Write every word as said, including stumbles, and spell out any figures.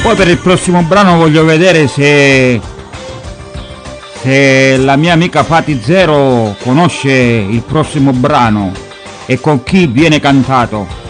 Poi per il prossimo brano voglio vedere se, se la mia amica Fati Zero conosce il prossimo brano e con chi viene cantato.